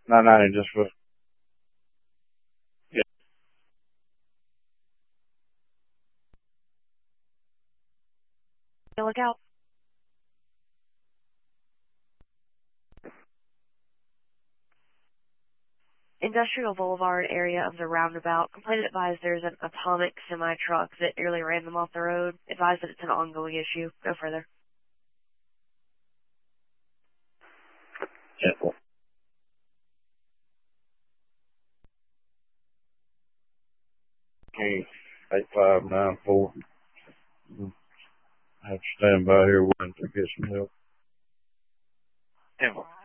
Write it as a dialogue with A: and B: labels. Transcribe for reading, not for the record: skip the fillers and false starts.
A: 990 just for, yeah.
B: Look out. Industrial Boulevard area of the roundabout. Complainant advised there's an atomic semi-truck that nearly ran them off the road. Advised that it's an ongoing issue. Go further.
A: Yeah. 8594. I have to stand by here waiting to get some help. Yeah.